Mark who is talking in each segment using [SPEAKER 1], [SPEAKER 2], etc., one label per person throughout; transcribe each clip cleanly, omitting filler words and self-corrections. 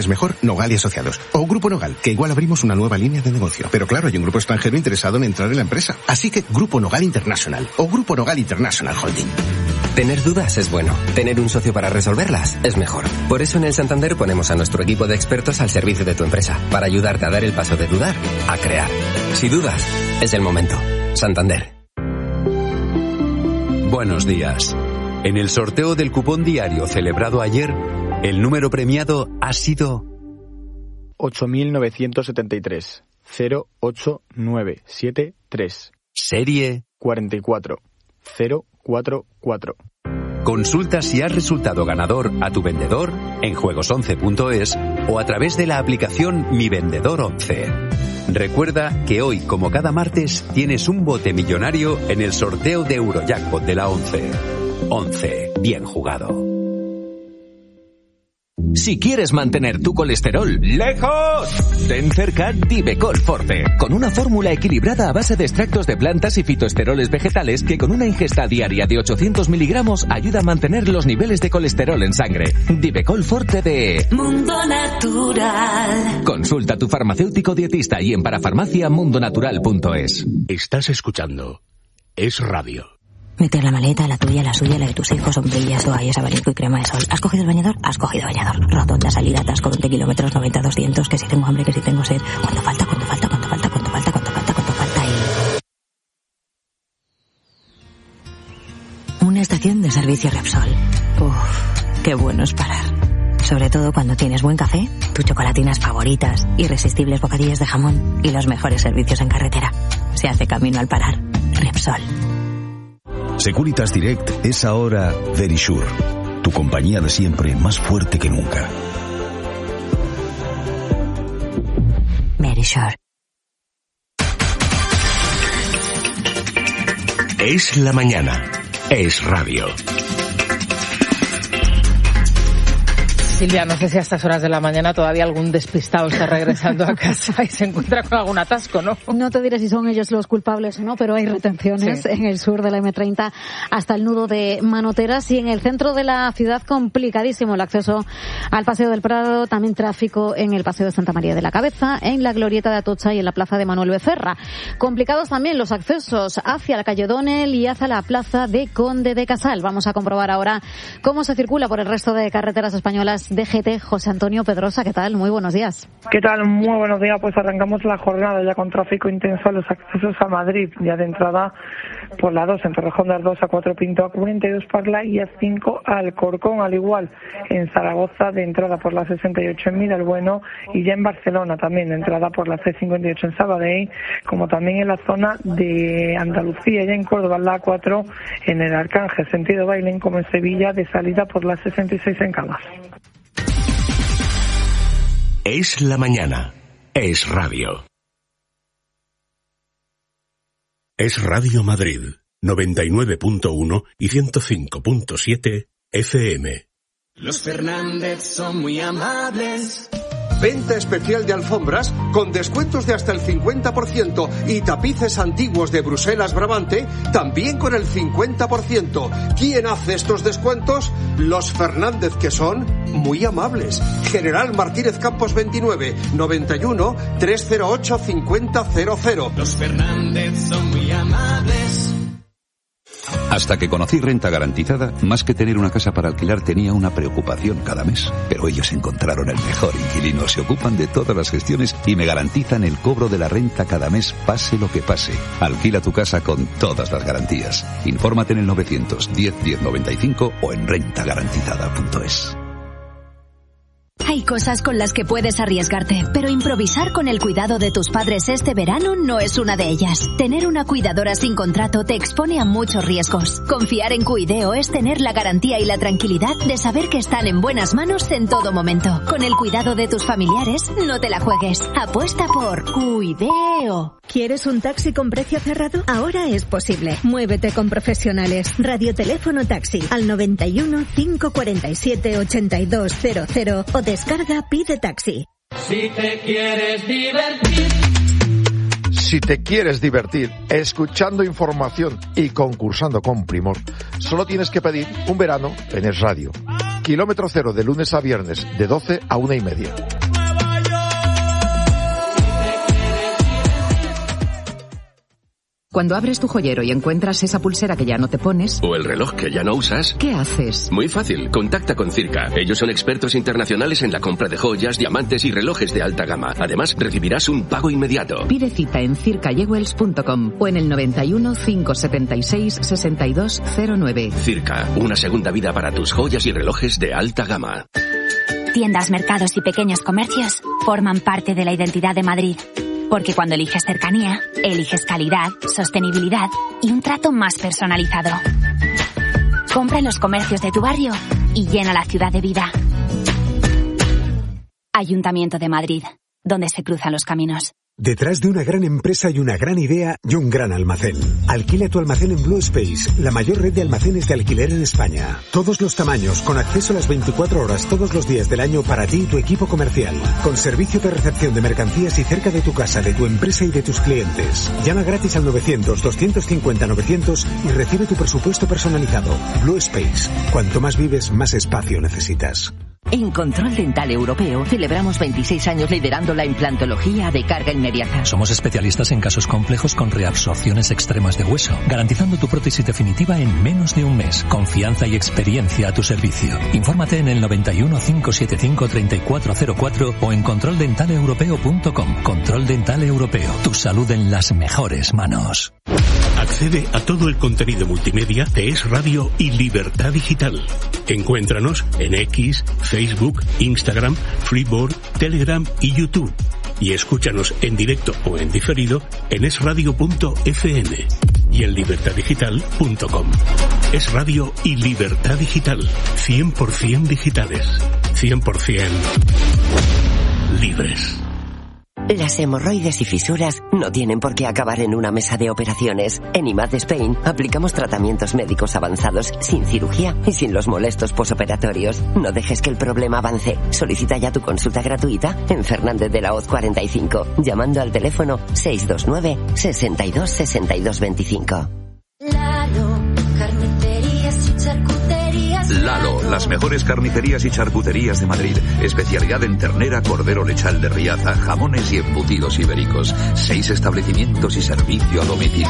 [SPEAKER 1] Es mejor Nogal y Asociados. O Grupo Nogal, que igual abrimos una nueva línea de negocio. Pero claro, hay un grupo extranjero interesado en entrar en la empresa. Así que Grupo Nogal International o Grupo Nogal International Holding.
[SPEAKER 2] Tener dudas es bueno. Tener un socio para resolverlas es mejor. Por eso en el Santander ponemos a nuestro equipo de expertos al servicio de tu empresa, para ayudarte a dar el paso de dudar a crear. Si dudas, es el momento. Santander.
[SPEAKER 3] Buenos días. En el sorteo del cupón diario celebrado ayer, el número premiado ha sido
[SPEAKER 4] 8.973. 08973.
[SPEAKER 3] Serie
[SPEAKER 4] 44044.
[SPEAKER 3] Consulta si has resultado ganador a tu vendedor en juegos11.es o a través de la aplicación Mi Vendedor 11. Recuerda que hoy, como cada martes, tienes un bote millonario en el sorteo de Eurojackpot de la 11. 11. Bien jugado.
[SPEAKER 5] Si quieres mantener tu colesterol lejos, ten cerca Divecol Forte, con una fórmula equilibrada a base de extractos de plantas y fitoesteroles vegetales que con una ingesta diaria de 800 miligramos ayuda a mantener los niveles de colesterol en sangre. Divecol Forte de
[SPEAKER 6] Mundo Natural.
[SPEAKER 5] Consulta a tu farmacéutico dietista y en parafarmaciamundonatural.es.
[SPEAKER 7] Estás escuchando Es Radio.
[SPEAKER 8] Meter la maleta, la tuya, la suya, la de tus hijos, sombrillas, toallas, abanico y crema de sol. ¿Has cogido el bañador? Has cogido bañador. Rotonda, salida, atasco, 20 kilómetros, 90, 200, que si tengo hambre, que si tengo sed. ¿Cuánto falta? Y... Una estación de servicio Repsol. Uf, qué bueno es parar. Sobre todo cuando tienes buen café, tus chocolatinas favoritas, irresistibles bocadillos de jamón y los mejores servicios en carretera. Se hace camino al parar. Repsol.
[SPEAKER 9] Securitas Direct es ahora Verisure, tu compañía de siempre más fuerte que nunca.
[SPEAKER 8] Verisure.
[SPEAKER 7] Es la mañana. Es Radio.
[SPEAKER 10] Silvia, no sé si a estas horas de la mañana todavía algún despistado está regresando a casa y se encuentra con algún atasco, ¿no?
[SPEAKER 11] No te diré si son ellos los culpables o no, pero hay retenciones en el sur de la M30 hasta el nudo de Manoteras y en el centro de la ciudad complicadísimo el acceso al Paseo del Prado, también tráfico en el Paseo de Santa María de la Cabeza, en la Glorieta de Atocha y en la Plaza de Manuel Becerra. Complicados también los accesos hacia la calle O'Donnell y hacia la Plaza de Conde de Casal. Vamos a comprobar ahora cómo se circula por el resto de carreteras españolas DGT. José Antonio Pedrosa, ¿qué tal? Muy buenos días.
[SPEAKER 12] ¿Qué tal? Muy buenos días. Pues arrancamos la jornada ya con tráfico intenso a los accesos a Madrid, ya de entrada por la 2 en Torrejón de Ardoz, A4 Pinto, A42 Parla y A5 Alcorcón, al igual en Zaragoza de entrada por la 68 en Miralbueno y ya en Barcelona también de entrada por la C58 en Sabadell, como también en la zona de Andalucía, ya en Córdoba la A4 en el Arcángel, sentido Bailén, como en Sevilla de salida por la 66 en Caldas.
[SPEAKER 7] Es la mañana. Es Radio. Es Radio Madrid, 99.1 y 105.7 FM.
[SPEAKER 13] Los Fernández son muy amables.
[SPEAKER 14] Venta especial de alfombras con descuentos de hasta el 50% y tapices antiguos de Bruselas Brabante también con el 50%. ¿Quién hace estos descuentos? Los Fernández, que son muy amables. General Martínez Campos 29, 91 308 5000.
[SPEAKER 13] Los Fernández son muy amables.
[SPEAKER 15] Hasta que conocí Renta Garantizada, más que tener una casa para alquilar tenía una preocupación cada mes. Pero ellos encontraron el mejor inquilino, se ocupan de todas las gestiones y me garantizan el cobro de la renta cada mes, pase lo que pase. Alquila tu casa con todas las garantías. Infórmate en el 910 1095 o en rentagarantizada.es.
[SPEAKER 16] Hay cosas con las que puedes arriesgarte, pero improvisar con el cuidado de tus padres este verano no es una de ellas. Tener una cuidadora sin contrato te expone a muchos riesgos. Confiar en Cuideo es tener la garantía y la tranquilidad de saber que están en buenas manos en todo momento. Con el cuidado de tus familiares, no te la juegues. Apuesta por Cuideo.
[SPEAKER 17] ¿Quieres un taxi con precio cerrado? Ahora es posible. Muévete con profesionales. Radioteléfono taxi al 91 547 8200 o descarga Pide Taxi.
[SPEAKER 13] Si te quieres divertir.
[SPEAKER 18] Si te quieres divertir escuchando información y concursando con primor, solo tienes que pedir un verano en Es Radio. Kilómetro Cero, de lunes a viernes, de 12 a 1:30.
[SPEAKER 19] Cuando abres tu joyero y encuentras esa pulsera que ya no te pones...
[SPEAKER 7] O el reloj que ya no usas...
[SPEAKER 19] ¿Qué haces?
[SPEAKER 7] Muy fácil, contacta con Circa. Ellos son expertos internacionales en la compra de joyas, diamantes y relojes de alta gama. Además, recibirás un pago inmediato.
[SPEAKER 19] Pide cita en circajewels.com o en el 91 576 6209.
[SPEAKER 7] Circa, una segunda vida para tus joyas y relojes de alta gama.
[SPEAKER 20] Tiendas, mercados y pequeños comercios forman parte de la identidad de Madrid. Porque cuando eliges cercanía, eliges calidad, sostenibilidad y un trato más personalizado. Compra en los comercios de tu barrio y llena la ciudad de vida. Ayuntamiento de Madrid, donde se cruzan los caminos.
[SPEAKER 21] Detrás de una gran empresa y una gran idea y un gran almacén. Alquila tu almacén en Blue Space, la mayor red de almacenes de alquiler en España. Todos los tamaños, con acceso a las 24 horas todos los días del año para ti y tu equipo comercial. Con servicio de recepción de mercancías y cerca de tu casa, de tu empresa y de tus clientes. Llama gratis al 900-250-900 y recibe tu presupuesto personalizado. Blue Space. Cuanto más vives, más espacio necesitas.
[SPEAKER 22] En Control Dental Europeo celebramos 26 años liderando la implantología de carga inmediata.
[SPEAKER 23] Somos especialistas en casos complejos con reabsorciones extremas de hueso, garantizando tu prótesis definitiva en menos de un mes. Confianza y experiencia a tu servicio. Infórmate en el 91 575 3404 o en controldentaleeuropeo.com. Control Dental Europeo. Tu salud en las mejores manos.
[SPEAKER 24] Accede a todo el contenido multimedia de Es Radio y Libertad Digital. Encuéntranos en X, Facebook, Instagram, Freeboard, Telegram y YouTube. Y escúchanos en directo o en diferido en esradio.fm y en libertaddigital.com. Es Radio y Libertad Digital. 100% digitales. 100% libres.
[SPEAKER 22] Las hemorroides y fisuras no tienen por qué acabar en una mesa de operaciones. En IMAD Spain aplicamos tratamientos médicos avanzados sin cirugía y sin los molestos posoperatorios. No dejes que el problema avance. Solicita ya tu consulta gratuita en Fernández de la Hoz 45, llamando al teléfono 629 62 62 25.
[SPEAKER 15] Lalo, las mejores carnicerías y charcuterías de Madrid. Especialidad en ternera, cordero lechal de Riaza, jamones y embutidos ibéricos. 6 establecimientos y servicio a domicilio.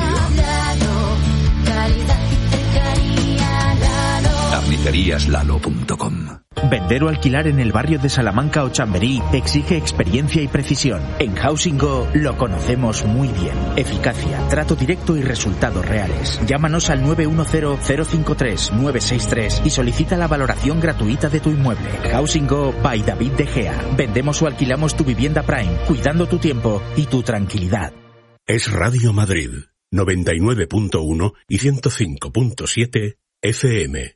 [SPEAKER 15] Carniceríaslalo.com.
[SPEAKER 25] Vender o alquilar en el barrio de Salamanca o Chamberí exige experiencia y precisión. En Housing Go lo conocemos muy bien. Eficacia, trato directo y resultados reales. Llámanos al 910-053-963 y solicita la valoración gratuita de tu inmueble. Housing Go by David De Gea. Vendemos o alquilamos tu vivienda Prime, cuidando tu tiempo y tu tranquilidad.
[SPEAKER 24] Es Radio Madrid, 99.1 y 105.7 FM.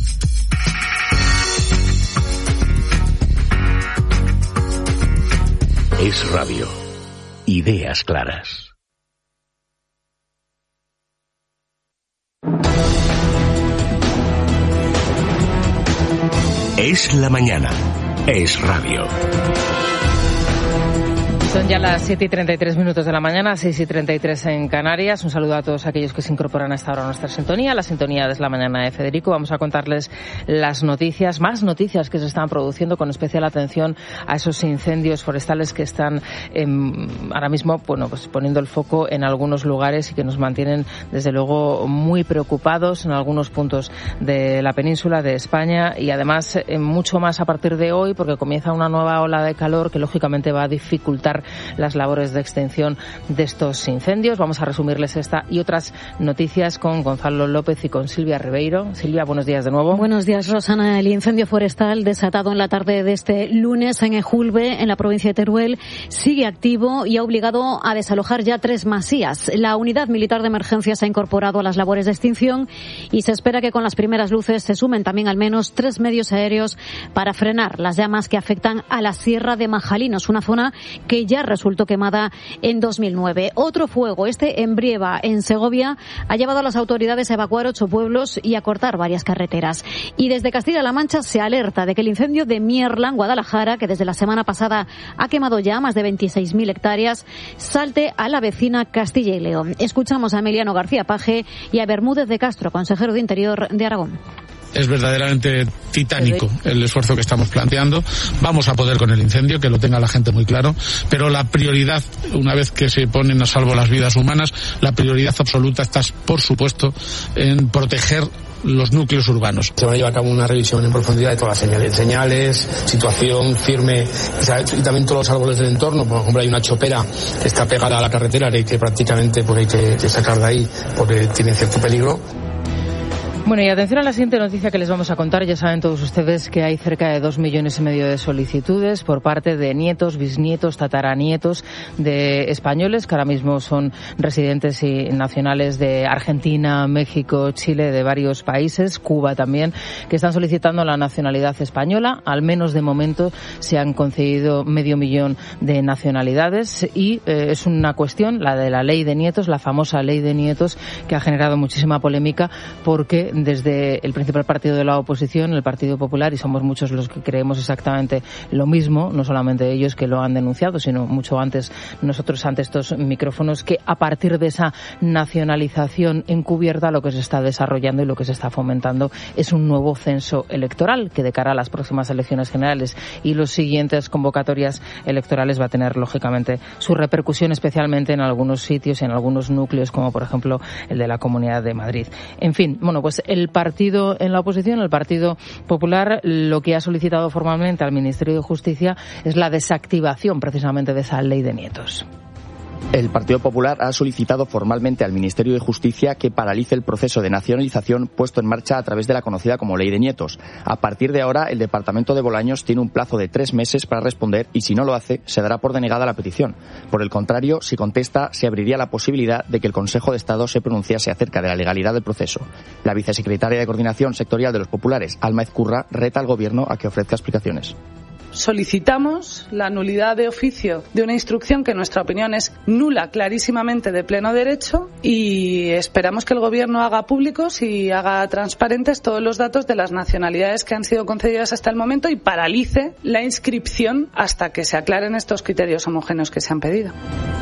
[SPEAKER 24] Es Radio. Ideas claras. Es la mañana. Es Radio.
[SPEAKER 10] Son ya las 7:33 de la mañana, 6:33 en Canarias. Un saludo a todos aquellos que se incorporan a esta hora a nuestra sintonía, la sintonía de la mañana de Federico. Vamos a contarles las noticias, más noticias que se están produciendo, con especial atención a esos incendios forestales que están ahora mismo, pues poniendo el foco en algunos lugares y que nos mantienen, desde luego, muy preocupados en algunos puntos de la península de España, y además mucho más a partir de hoy, porque comienza una nueva ola de calor que lógicamente va a dificultar las labores de extinción de estos incendios. Vamos a resumirles esta y otras noticias con Gonzalo López y con Silvia Ribeiro. Silvia, buenos días de nuevo.
[SPEAKER 11] Buenos días, Rosana. El incendio forestal desatado en la tarde de este lunes en Ejulbe, en la provincia de Teruel, sigue activo y ha obligado a desalojar ya 3 masías. La unidad militar de emergencia se ha incorporado a las labores de extinción y se espera que con las primeras luces se sumen también al menos 3 medios aéreos para frenar las llamas que afectan a la Sierra de Majalinos, una zona que ya resultó quemada en 2009. Otro fuego, este en Brieva, en Segovia, ha llevado a las autoridades a evacuar 8 pueblos y a cortar varias carreteras. Y desde Castilla-La Mancha se alerta de que el incendio de Mierla, en Guadalajara, que desde la semana pasada ha quemado ya más de 26.000 hectáreas, salte a la vecina Castilla y León. Escuchamos a Emiliano García Paje y a Bermúdez de Castro, consejero de Interior de Aragón.
[SPEAKER 1] Es verdaderamente titánico el esfuerzo que estamos planteando. Vamos a poder con el incendio, que lo tenga la gente muy claro, pero la prioridad, una vez que se ponen a salvo las vidas humanas, la prioridad absoluta está, por supuesto, en proteger los núcleos urbanos.
[SPEAKER 2] Se va a llevar a cabo una revisión en profundidad de todas las señales, situación firme, y también todos los árboles del entorno. Por ejemplo, hay una chopera que está pegada a la carretera y que prácticamente pues hay que sacar de ahí porque tiene cierto peligro.
[SPEAKER 10] Bueno, y atención a la siguiente noticia que les vamos a contar. Ya saben todos ustedes que hay cerca de 2,5 millones de solicitudes por parte de nietos, bisnietos, tataranietos de españoles que ahora mismo son residentes y nacionales de Argentina, México, Chile, de varios países, Cuba también, que están solicitando la nacionalidad española. Al menos de momento se han concedido 500,000 de nacionalidades y es una cuestión, la de la ley de nietos, la famosa ley de nietos, que ha generado muchísima polémica porque desde el principal partido de la oposición, el Partido Popular, y somos muchos los que creemos exactamente lo mismo, no solamente ellos que lo han denunciado, sino mucho antes nosotros ante estos micrófonos, que a partir de esa nacionalización encubierta lo que se está desarrollando y lo que se está fomentando es un nuevo censo electoral que de cara a las próximas elecciones generales y las siguientes convocatorias electorales va a tener lógicamente su repercusión, especialmente en algunos sitios y en algunos núcleos como por ejemplo el de la Comunidad de Madrid. En fin, bueno, pues el partido en la oposición, el Partido Popular, lo que ha solicitado formalmente al Ministerio de Justicia es la desactivación precisamente de esa ley de nietos.
[SPEAKER 3] El Partido Popular ha solicitado formalmente al Ministerio de Justicia que paralice el proceso de nacionalización puesto en marcha a través de la conocida como Ley de Nietos. A partir de ahora, el Departamento de Bolaños tiene un plazo de 3 meses para responder y si no lo hace, se dará por denegada la petición. Por el contrario, si contesta, se abriría la posibilidad de que el Consejo de Estado se pronunciase acerca de la legalidad del proceso. La vicesecretaria de Coordinación Sectorial de los Populares, Alma Ezcurra, reta al Gobierno a que ofrezca explicaciones.
[SPEAKER 4] Solicitamos la nulidad de oficio de una instrucción que en nuestra opinión es nula clarísimamente de pleno derecho y esperamos que el Gobierno haga públicos y haga transparentes todos los datos de las nacionalidades que han sido concedidas hasta el momento y paralice la inscripción hasta que se aclaren estos criterios homogéneos que se han pedido.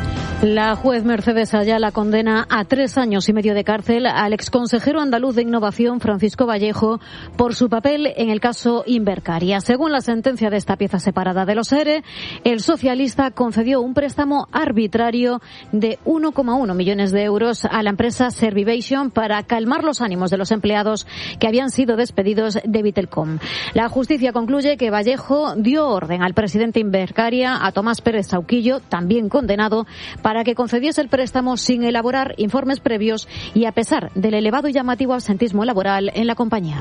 [SPEAKER 11] La juez Mercedes Ayala condena a 3 años y medio de cárcel al exconsejero andaluz de Innovación, Francisco Vallejo, por su papel en el caso Invercaria. Según la sentencia de esta pieza separada de los ERE, el socialista concedió un préstamo arbitrario de 1,1 millones de euros a la empresa Servivation para calmar los ánimos de los empleados que habían sido despedidos de Vitelcom. La justicia concluye que Vallejo dio orden al presidente Invercaria, a Tomás Pérez Sauquillo, también condenado, para que concediese el préstamo sin elaborar informes previos y a pesar del elevado y llamativo absentismo laboral en la compañía.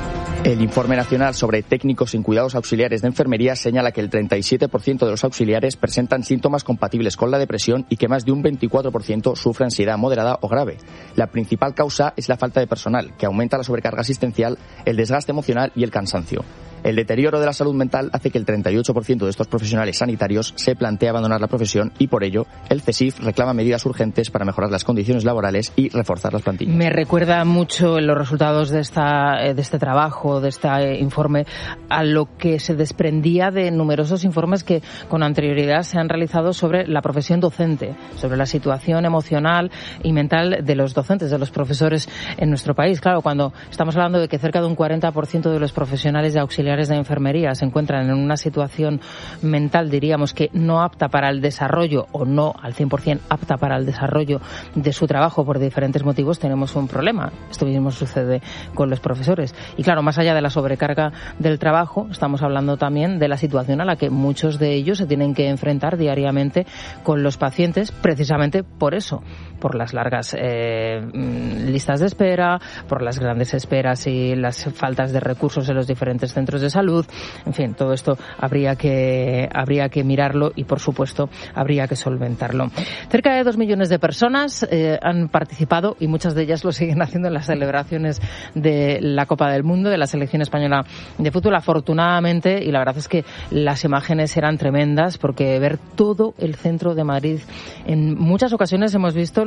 [SPEAKER 3] El informe nacional sobre técnicos en cuidados auxiliares de enfermería señala que el 37% de los auxiliares presentan síntomas compatibles con la depresión y que más de un 24% sufre ansiedad moderada o grave. La principal causa es la falta de personal, que aumenta la sobrecarga asistencial, el desgaste emocional y el cansancio. El deterioro de la salud mental hace que el 38% de estos profesionales sanitarios se plantee abandonar la profesión y por ello el CESIF reclama medidas urgentes para mejorar las condiciones laborales y reforzar las plantillas.
[SPEAKER 10] Me recuerda mucho los resultados de este trabajo, de este informe, a lo que se desprendía de numerosos informes que con anterioridad se han realizado sobre la profesión docente, sobre la situación emocional y mental de los docentes, de los profesores en nuestro país. Claro, cuando estamos hablando de que cerca de un 40% de los profesionales de auxiliares de enfermería se encuentran en una situación mental, diríamos que no apta para el desarrollo o no al 100% apta para el desarrollo de su trabajo por diferentes motivos, tenemos un problema. Esto mismo sucede con los profesores. Y claro, más allá de la sobrecarga del trabajo, estamos hablando también de la situación a la que muchos de ellos se tienen que enfrentar diariamente con los pacientes, precisamente por eso, por las largas listas de espera, por las grandes esperas y las faltas de recursos en los diferentes centros de salud. En fin, todo esto habría que mirarlo y, por supuesto, habría que solventarlo. Cerca de 2 millones de personas han participado y muchas de ellas lo siguen haciendo en las celebraciones de la Copa del Mundo, de la selección española de fútbol. Afortunadamente, y la verdad es que las imágenes eran tremendas porque ver todo el centro de Madrid, en muchas ocasiones hemos visto los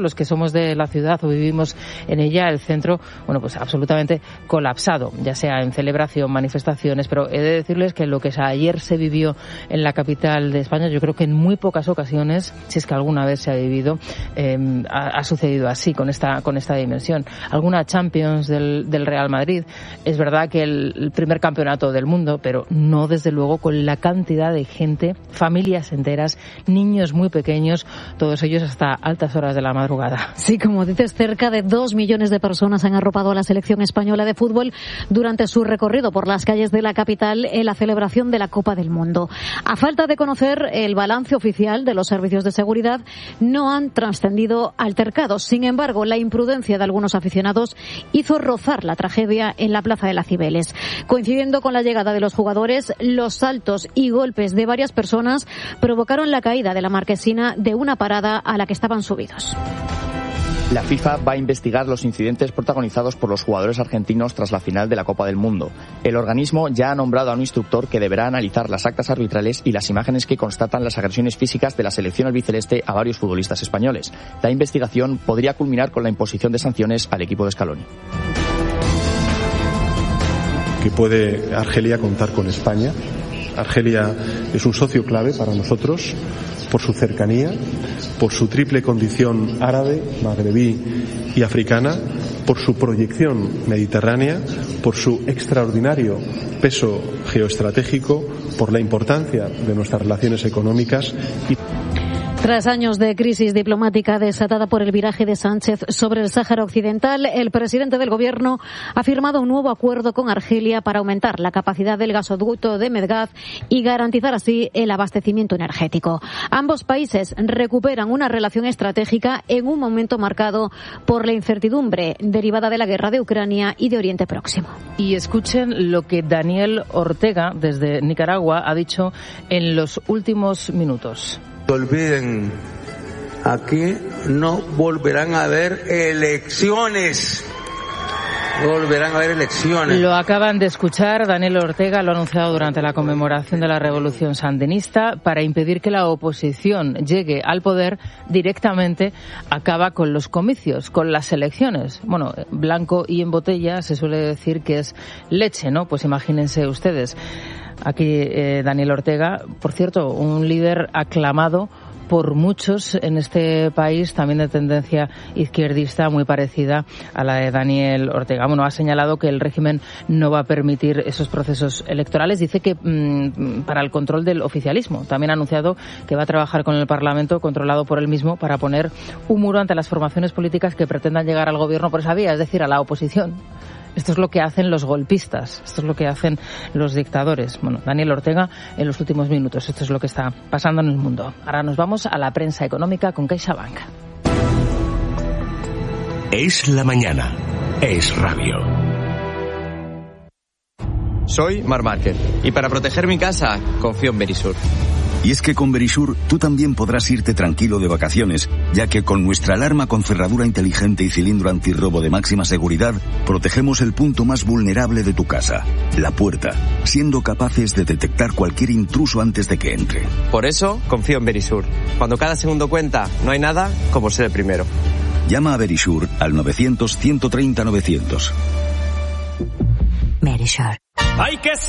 [SPEAKER 10] los que somos de la ciudad o vivimos en ella, el centro, bueno, pues absolutamente colapsado, ya sea en celebración, manifestaciones, pero he de decirles que lo que ayer se vivió en la capital de España, yo creo que en muy pocas ocasiones, si es que alguna vez se ha vivido, ha sucedido así, con esta dimensión. Alguna Champions del Real Madrid, es verdad que el primer campeonato del mundo, pero no desde luego con la cantidad de gente, familias enteras, niños muy pequeños, todos ellos hasta altas horas de la madrugada.
[SPEAKER 11] Sí, como dices, cerca de 2 millones de personas han arropado a la selección española de fútbol durante su recorrido por las calles de la capital en la celebración de la Copa del Mundo. A falta de conocer el balance oficial de los servicios de seguridad, no han trascendido altercados. Sin embargo, la imprudencia de algunos aficionados hizo rozar la tragedia en la Plaza de las Cibeles. Coincidiendo con la llegada de los jugadores, los saltos y golpes de varias personas provocaron la caída de la marquesina de una parada a la que estaban subidos.
[SPEAKER 3] La FIFA va a investigar los incidentes protagonizados por los jugadores argentinos tras la final de la Copa del Mundo. El organismo ya ha nombrado a un instructor que deberá analizar las actas arbitrales y las imágenes que constatan las agresiones físicas de la selección albiceleste a varios futbolistas españoles. La investigación podría culminar con la imposición de sanciones al equipo de Scaloni.
[SPEAKER 5] Que puede Argelia contar con España. Argelia es un socio clave para nosotros por su cercanía, por su triple condición árabe, magrebí y africana, por su proyección mediterránea, por su extraordinario peso geoestratégico, por la importancia de nuestras relaciones económicas y...
[SPEAKER 11] Tras años de crisis diplomática desatada por el viraje de Sánchez sobre el Sáhara Occidental, el presidente del Gobierno ha firmado un nuevo acuerdo con Argelia para aumentar la capacidad del gasoducto de Medgaz y garantizar así el abastecimiento energético. Ambos países recuperan una relación estratégica en un momento marcado por la incertidumbre derivada de la guerra de Ucrania y de Oriente Próximo.
[SPEAKER 10] Y escuchen lo que Daniel Ortega, desde Nicaragua, ha dicho en los últimos minutos.
[SPEAKER 6] No olviden, aquí no volverán a haber elecciones. Volverán a haber elecciones.
[SPEAKER 10] Lo acaban de escuchar, Daniel Ortega lo ha anunciado durante la conmemoración de la Revolución Sandinista. Para impedir que la oposición llegue al poder, directamente acaba con los comicios, con las elecciones. Bueno, blanco y en botella se suele decir que es leche, ¿no? Pues imagínense ustedes. Aquí Daniel Ortega, por cierto, un líder aclamado por muchos en este país, también de tendencia izquierdista, muy parecida a la de Daniel Ortega. Bueno, ha señalado que el régimen no va a permitir esos procesos electorales. Dice que para el control del oficialismo. También ha anunciado que va a trabajar con el Parlamento, controlado por él mismo, para poner un muro ante las formaciones políticas que pretendan llegar al gobierno por esa vía, es decir, a la oposición. Esto es lo que hacen los golpistas, esto es lo que hacen los dictadores. Bueno, Daniel Ortega en los últimos minutos, esto es lo que está pasando en el mundo. Ahora nos vamos a la prensa económica con CaixaBank.
[SPEAKER 24] Es la mañana, es radio.
[SPEAKER 8] Soy Marc Márquez y para proteger mi casa confío en Verisur.
[SPEAKER 9] Y es que con Verisur tú también podrás irte tranquilo de vacaciones, ya que con nuestra alarma con cerradura inteligente y cilindro antirrobo de máxima seguridad, protegemos el punto más vulnerable de tu casa, la puerta, siendo capaces de detectar cualquier intruso antes de que entre.
[SPEAKER 8] Por eso confío en Verisur. Cuando cada segundo cuenta, no hay nada como ser el primero.
[SPEAKER 9] Llama a Verisur al 900 130 900.
[SPEAKER 20] Verisur.
[SPEAKER 12] Hay que